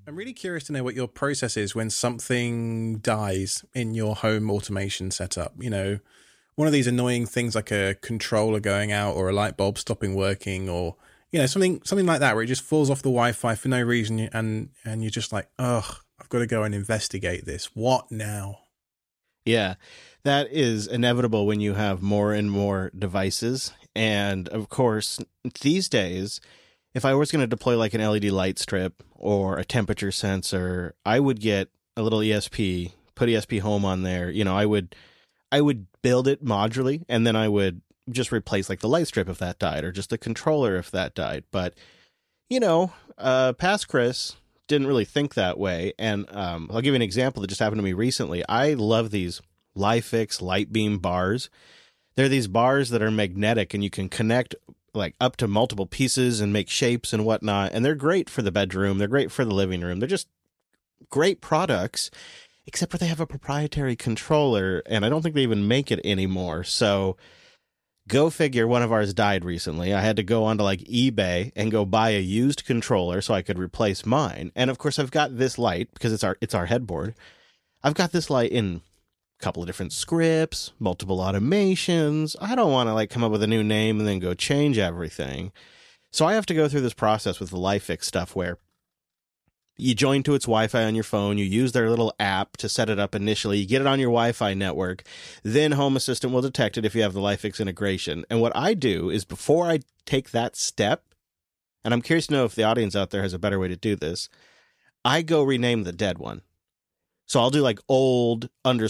I'm really curious to know what your process is when something dies in your home automation setup. You know, one of these annoying things like a controller going out or a light bulb stopping working, or something like that, where it just falls off the Wi-Fi for no reason, and you're just like, ugh, I've got to go and investigate this. What now? Yeah, that is inevitable when you have more and more devices. And of course, these days, if I was going to deploy like an LED light strip or a temperature sensor, I would get a little ESP, put ESP Home on there. I would build it modularly, and then I would just replace like the light strip if that died, or just the controller if that died. But, past Chris didn't really think that way. And I'll give you an example that just happened to me recently. I love these LIFX light beam bars. They're these bars that are magnetic, and you can connect like up to multiple pieces and make shapes and whatnot. And they're great for the bedroom. They're great for the living room. They're just great products, except for they have a proprietary controller, and I don't think they even make it anymore. So go figure, one of ours died recently. I had to go onto like eBay and go buy a used controller so I could replace mine. And of course, I've got this light because it's our headboard. I've got this light in a couple of different scripts, multiple automations. I don't want to like come up with a new name and then go change everything. So I have to go through this process with the LIFX stuff where you join to its Wi-Fi on your phone, you use their little app to set it up initially, you get it on your Wi-Fi network, then Home Assistant will detect it if you have the LIFX integration. And what I do is, before I take that step, and I'm curious to know if the audience out there has a better way to do this, I go rename the dead one. So I'll do like old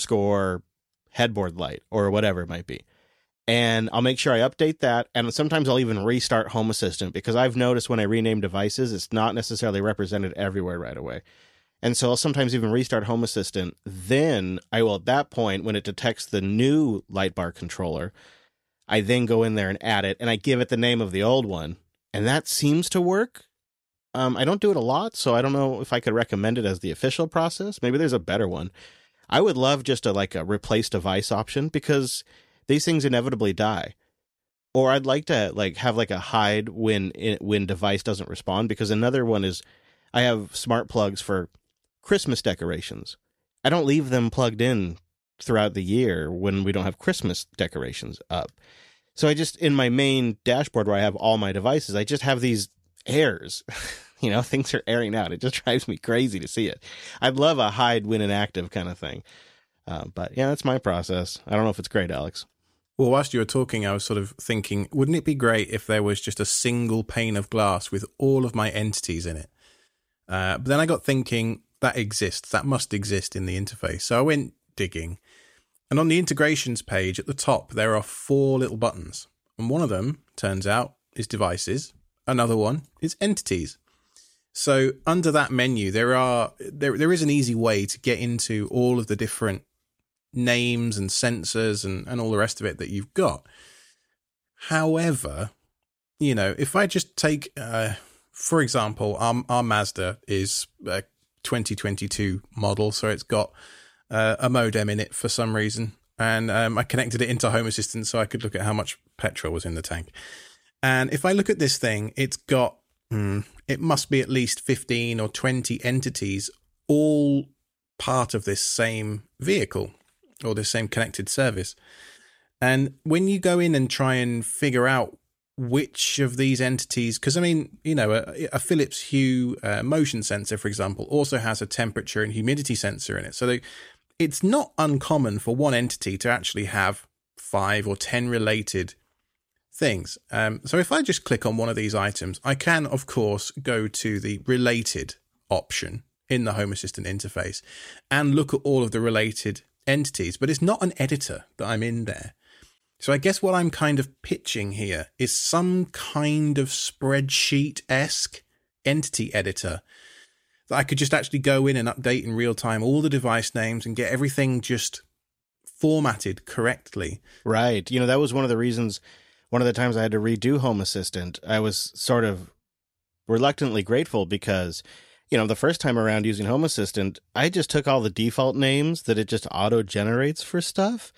_ headboard light or whatever it might be. And I'll make sure I update that. And sometimes I'll even restart Home Assistant, because I've noticed when I rename devices, it's not necessarily represented everywhere right away. And so I'll sometimes even restart Home Assistant. Then I will, at that point, when it detects the new light bar controller, I then go in there and add it, and I give it the name of the old one. And that seems to work. I don't do it a lot, so I don't know if I could recommend it as the official process. Maybe there's a better one. I would love just a replace device option, because these things inevitably die. Or I'd like to have a hide when device doesn't respond, because another one is I have smart plugs for Christmas decorations. I don't leave them plugged in throughout the year when we don't have Christmas decorations up. So I just, in my main dashboard where I have all my devices, I just have these airs. Things are airing out. It just drives me crazy to see it. I'd love a hide when inactive kind of thing. But yeah, that's my process. I don't know if it's great, Alex. Well, whilst you were talking, I was sort of thinking, wouldn't it be great if there was just a single pane of glass with all of my entities in it? But then I got thinking, that exists. That must exist in the interface. So I went digging. And on the integrations page at the top, there are 4 little buttons. And one of them, turns out, is devices. Another one is entities. So under that menu, there is an easy way to get into all of the different names and sensors and all the rest of it that you've got. However, if I just take, for example, our Mazda is a 2022 model, so it's got a modem in it for some reason, and I connected it into Home Assistant so I could look at how much petrol was in the tank. And if I look at this thing, it's got, it must be at least 15 or 20 entities, all part of this same vehicle or this same connected service. And when you go in and try and figure out which of these entities, because a Philips Hue motion sensor, for example, also has a temperature and humidity sensor in it. So it's not uncommon for one entity to actually have 5 or 10 related things. So if I just click on one of these items, I can, of course, go to the related option in the Home Assistant interface and look at all of the related entities, but it's not an editor that I'm in there. So I guess what I'm kind of pitching here is some kind of spreadsheet-esque entity editor that I could just actually go in and update in real time all the device names and get everything just formatted correctly. Right. That was one of the reasons, one of the times I had to redo Home Assistant, I was sort of reluctantly grateful, because the first time around using Home Assistant, I just took all the default names that it just auto-generates for stuff.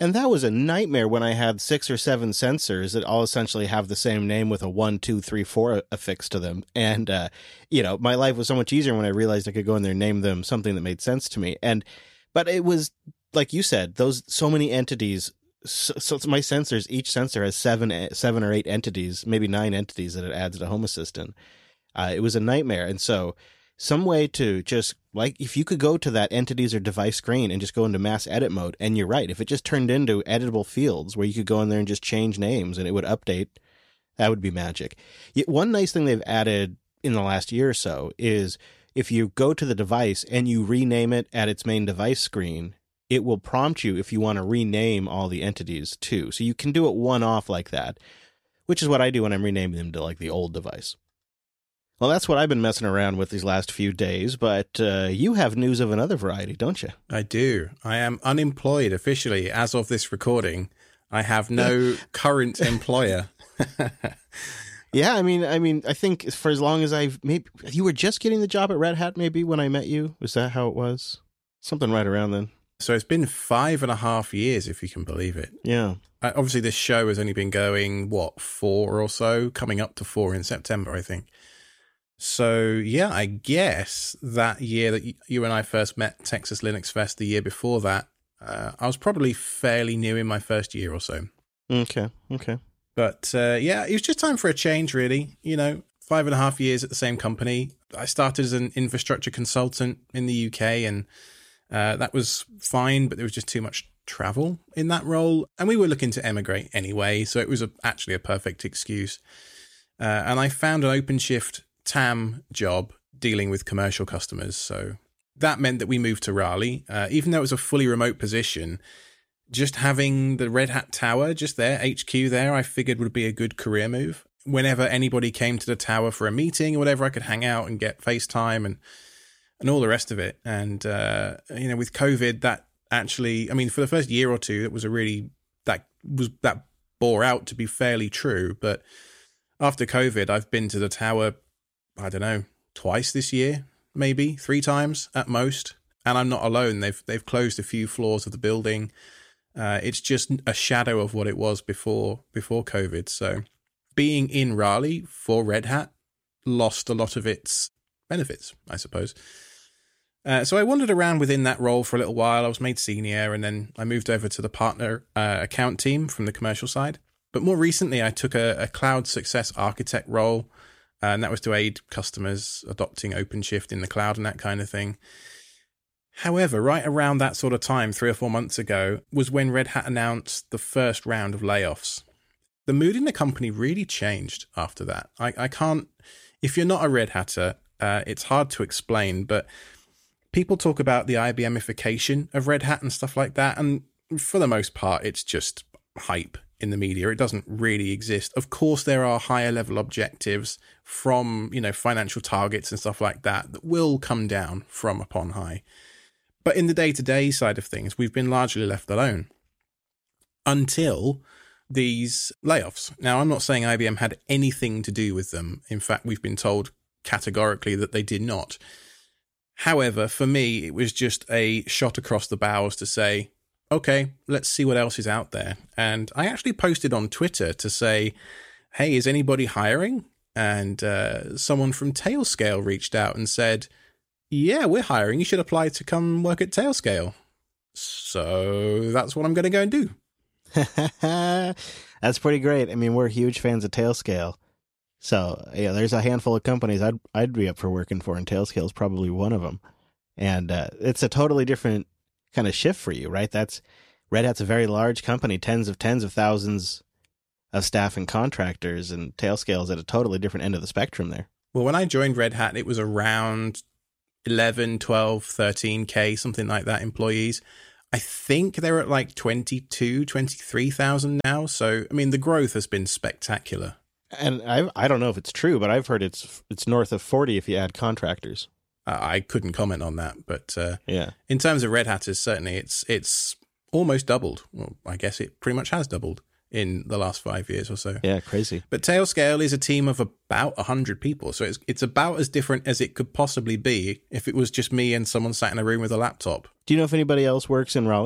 And that was a nightmare when I had 6 or 7 sensors that all essentially have the same name with a 1, 2, 3, 4 affixed to them. And, my life was so much easier when I realized I could go in there and name them something that made sense to me. But it was, like you said, so many entities. So my sensors, each sensor has 7 or 8 entities, maybe 9 entities that it adds to Home Assistant. It was a nightmare. And so some way to just, like, if you could go to that entities or device screen and just go into mass edit mode, and you're right, if it just turned into editable fields where you could go in there and just change names and it would update, that would be magic. Yet one nice thing they've added in the last year or so is if you go to the device and you rename it at its main device screen, it will prompt you if you want to rename all the entities too. So you can do it one-off like that, which is what I do when I'm renaming them to, like, the old device. Well, that's what I've been messing around with these last few days, but you have news of another variety, don't you? I do. I am unemployed officially as of this recording. I have no current employer. Yeah, I mean, I think for as long as you were just getting the job at Red Hat maybe when I met you? Was that how it was? Something right around then. So it's been 5.5 years, if you can believe it. Yeah. Obviously, this show has only been going, 4 or so, coming up to 4 in September, I think. So, yeah, I guess that year that you and I first met, Texas Linux Fest, the year before that, I was probably fairly new in my first year or so. Okay. But, yeah, it was just time for a change, really. 5.5 years at the same company. I started as an infrastructure consultant in the UK, and that was fine, but there was just too much travel in that role. And we were looking to emigrate anyway, so it was actually a perfect excuse. And I found an OpenShift TAM job dealing with commercial customers. So that meant that we moved to Raleigh. Even though it was a fully remote position, just having the Red Hat Tower just there, HQ there, I figured would be a good career move. Whenever anybody came to the tower for a meeting or whatever, I could hang out and get FaceTime and all the rest of it. And, with COVID, that actually, for the first year or two, that bore out to be fairly true. But after COVID, I've been to the tower, I don't know, twice this year, maybe 3 times at most. And I'm not alone. They've closed a few floors of the building. It's just a shadow of what it was before COVID. So being in Raleigh for Red Hat lost a lot of its benefits, I suppose. So I wandered around within that role for a little while. I was made senior, and then I moved over to the partner account team from the commercial side. But more recently, I took a cloud success architect role, and that was to aid customers adopting OpenShift in the cloud and that kind of thing. However, right around that sort of time, 3 or 4 months ago, was when Red Hat announced the first round of layoffs. The mood in the company really changed after that. I can't, if you're not a Red Hatter, it's hard to explain, but people talk about the IBMification of Red Hat and stuff like that, and for the most part, it's just hype in the media. It doesn't really exist. Of course, there are higher level objectives from, financial targets and stuff like that will come down from upon high. But in the day-to-day side of things, we've been largely left alone until these layoffs. Now, I'm not saying IBM had anything to do with them. In fact, we've been told categorically that they did not. However, for me, it was just a shot across the bows to say, okay, let's see what else is out there. And I actually posted on Twitter to say, hey, is anybody hiring? And someone from Tailscale reached out and said, yeah, we're hiring. You should apply to come work at Tailscale. So that's what I'm going to go and do. That's pretty great. We're huge fans of Tailscale. So, yeah, there's a handful of companies I'd be up for working for, and Tailscale is probably one of them. And it's a totally different kind of shift for you, right? Red Hat's a very large company, tens of thousands of staff and contractors, and Tailscale's at a totally different end of the spectrum there. Well, when I joined Red Hat, it was around 11, 12, 13K, something like that, employees. I think they're at like 22, 23,000 now. So, the growth has been spectacular. And I don't know if it's true, but I've heard it's north of 40 if you add contractors. I couldn't comment on that, but yeah, in terms of Red Hatters, certainly it's almost doubled. Well, I guess it pretty much has doubled in the last 5 years or so. Yeah, crazy. But Tailscale is a team of about 100 people, so it's about as different as it could possibly be if it was just me and someone sat in a room with a laptop. Do you know if anybody else works in Raleigh?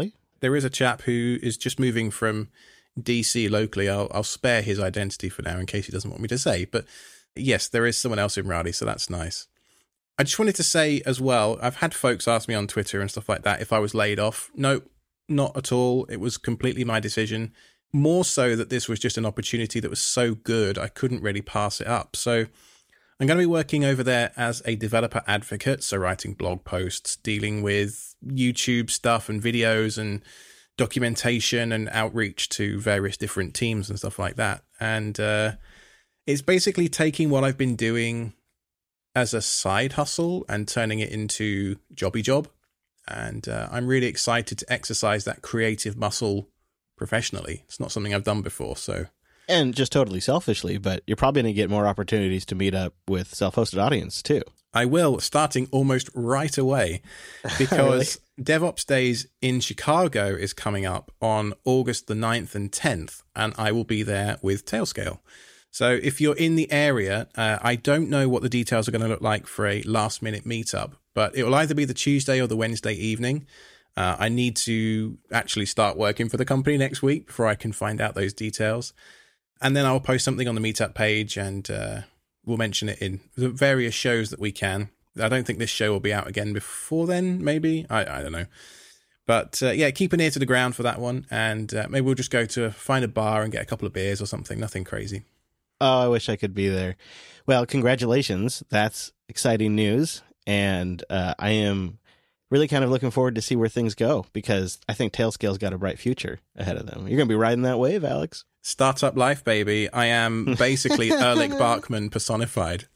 there is a chap who is just moving from DC locally. I'll spare his identity for now in case he doesn't want me to say. But yes, there is someone else in Raleigh, so that's nice. I just wanted to say as well, I've had folks ask me on Twitter and stuff like that if I was laid off. No, not at all. It was completely my decision. More so that this was just an opportunity that was so good, I couldn't really pass it up. So I'm going to be working over there as a developer advocate, so writing blog posts, dealing with YouTube stuff and videos and documentation and outreach to various different teams and stuff like that. And it's basically taking what I've been doing as a side hustle and turning it into jobby job. And I'm really excited to exercise that creative muscle professionally. It's not something I've done before, so... And just totally selfishly, but you're probably going to get more opportunities to meet up with self-hosted audience, too. I will, starting almost right away, because DevOps Days in Chicago is coming up on August the 9th and 10th, and I will be there with Tailscale. So if you're in the area, I don't know what the details are going to look like for a last-minute meetup, but it will either be the Tuesday or the Wednesday evening. I need to actually start working for the company next week before I can find out those details. And then I'll post something on the meetup page, and we'll mention it in the various shows that we can. I don't think this show will be out again before then, maybe. I don't know. But yeah, keep an ear to the ground for that one, and maybe we'll just go to find a bar and get a couple of beers or something. Nothing crazy. Oh, I wish I could be there. Well, congratulations. That's exciting news. And I am really kind of looking forward to see where things go, because I think Tailscale's got a bright future ahead of them. You're going to be riding that wave, Alex. Startup life, baby. I am basically Erlich Bachman personified.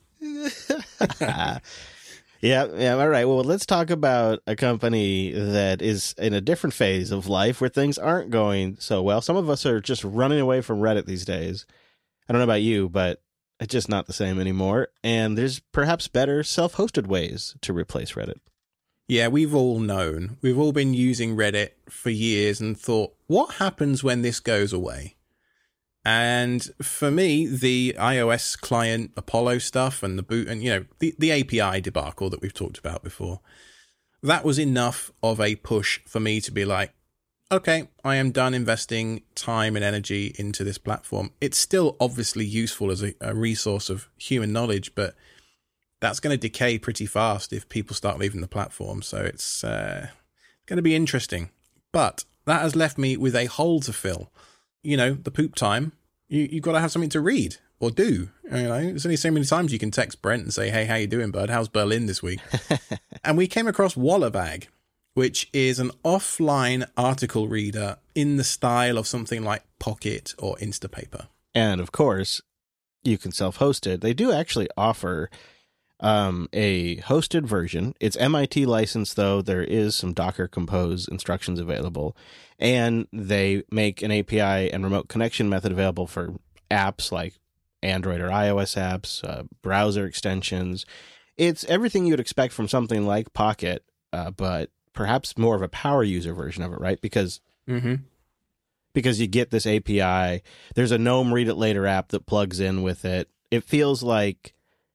Yeah. All right. Well, let's talk about a company that is in a different phase of life where things aren't going so well. Some of us are just running away from Reddit these days. I don't know about you, but it's just not the same anymore. And there's perhaps better self-hosted ways to replace Reddit. Yeah, we've all known. We've all been using Reddit for years and thought, what happens when this goes away? And for me, the iOS client Apollo stuff and the boot and, the API debacle that we've talked about before, that was enough of a push for me to be like, okay, I am done investing time and energy into this platform. It's still obviously useful as a resource of human knowledge, but that's going to decay pretty fast if people start leaving the platform. So it's going to be interesting. But that has left me with a hole to fill. The poop time. You've got to have something to read or do. There's only so many times you can text Brent and say, hey, how you doing, bud? How's Berlin this week? And we came across Wallabag, which is an offline article reader in the style of something like Pocket or Instapaper. And of course, you can self-host it. They do actually offer a hosted version. It's MIT licensed, though. There is some Docker Compose instructions available. And they make an API and remote connection method available for apps like Android or iOS apps, browser extensions. It's everything you would expect from something like Pocket, but perhaps more of a power user version of it, right? Because you get this API. There's a GNOME Read It Later app that plugs in with it. It feels like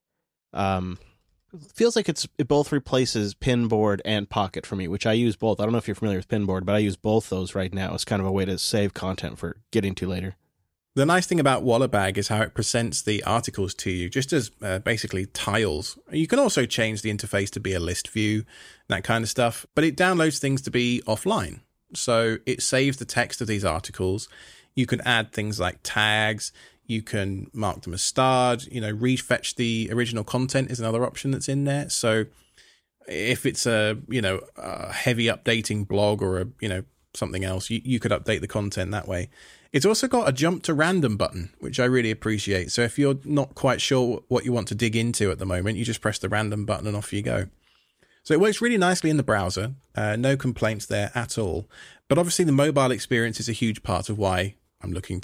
it both replaces Pinboard and Pocket for me, which I use both. I don't know if you're familiar with Pinboard, but I use both those right now as kind of a way to save content for getting to later. The nice thing about Wallabag is how it presents the articles to you, just as basically tiles. You can also change the interface to be a list view, that kind of stuff, but it downloads things to be offline. So it saves the text of these articles. You can add things like tags. You can mark them as starred. Refetch the original content is another option that's in there. So if it's a heavy updating blog or something else, you could update the content that way. It's also got a jump to random button, which I really appreciate. So if you're not quite sure what you want to dig into at the moment, you just press the random button and off you go. So it works really nicely in the browser. No complaints there at all. But obviously the mobile experience is a huge part of why I'm looking